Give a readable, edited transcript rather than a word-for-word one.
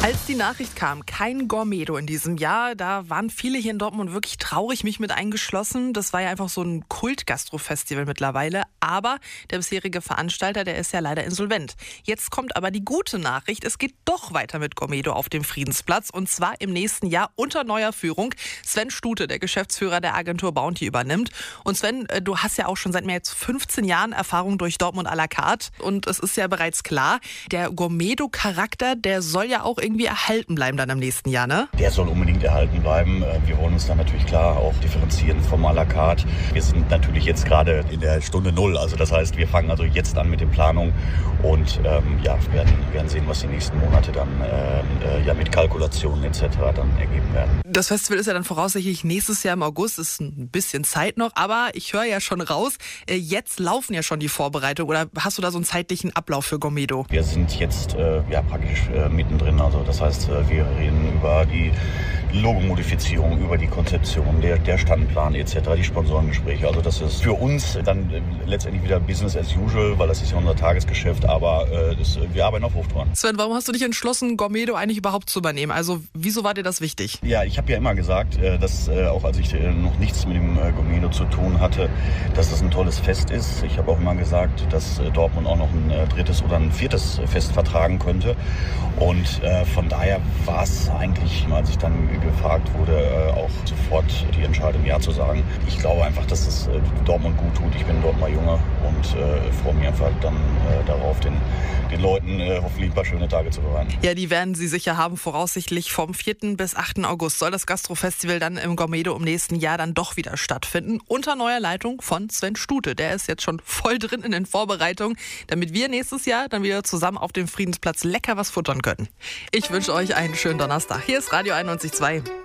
Als die Nachricht kam, kein Gourmedo in diesem Jahr, da waren viele hier in Dortmund wirklich traurig, mich mit eingeschlossen. Das war ja einfach so ein Kult-Gastro-Festival mittlerweile. Aber der bisherige Veranstalter, der ist ja leider insolvent. Jetzt kommt aber die gute Nachricht, es geht doch weiter mit Gourmedo auf dem Friedensplatz. Und zwar im nächsten Jahr unter neuer Führung. Sven Stute, der Geschäftsführer der Agentur Bounty, übernimmt. Und Sven, du hast ja auch schon seit mehr als 15 Jahren Erfahrung durch Dortmund à la carte. Und es ist ja bereits klar, der Gourmedo-Charakter, der soll ja auch irgendwie erhalten bleiben dann im nächsten Jahr, ne? Der soll unbedingt erhalten bleiben. Wir wollen uns dann natürlich klar auch differenzieren vom à la carte. Wir sind natürlich jetzt gerade in der Stunde Null. Also das heißt, wir fangen also jetzt an mit den Planungen und werden sehen, was die nächsten Monate dann mit Kalkulationen etc. dann ergeben werden. Das Festival ist ja dann voraussichtlich nächstes Jahr im August. Ist ein bisschen Zeit noch, aber ich höre ja schon raus, jetzt laufen ja schon die Vorbereitungen. Oder hast du da so einen zeitlichen Ablauf für Gourmedo? Wir sind jetzt praktisch mittendrin. Also das heißt, wir reden über die Logomodifizierung, über die Konzeption, der Standplan etc., die Sponsorengespräche. Also das ist für uns dann letztendlich wieder Business as usual, weil das ist ja unser Tagesgeschäft, aber wir arbeiten auf Hochtouren. Sven, warum hast du dich entschlossen, Gourmedo eigentlich überhaupt zu übernehmen? Also wieso war dir das wichtig? Ja, ich habe ja immer gesagt, dass auch als ich noch nichts mit dem Gourmedo zu tun hatte, dass das ein tolles Fest ist. Ich habe auch immer gesagt, dass Dortmund auch noch ein drittes oder ein viertes Fest vertragen könnte. Und von daher war es eigentlich, als ich dann gefragt wurde, auch sofort die Entscheidung, ja zu sagen. Ich glaube einfach, dass es Dortmund gut tut. Ich bin Dortmunder Junge und freue mich einfach dann darauf, den Leuten hoffentlich ein paar schöne Tage zu bereiten. Ja, die werden sie sicher haben. Voraussichtlich vom 4. bis 8. August soll das Gastro-Festival dann im Gourmedo im nächsten Jahr dann doch wieder stattfinden. Unter neuer Leitung von Sven Stute. Der ist jetzt schon voll drin in den Vorbereitungen, damit wir nächstes Jahr dann wieder zusammen auf dem Friedensplatz lecker was futtern können. Ich wünsche euch einen schönen Donnerstag. Hier ist Radio 91.2.